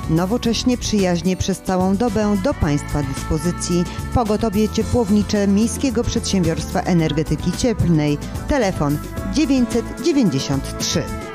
Nowocześnie, przyjaźnie przez całą dobę do Państwa dyspozycji. Pogotowie ciepłownicze Miejskiego Przedsiębiorstwa Energetyki Cieplnej. Telefon 993.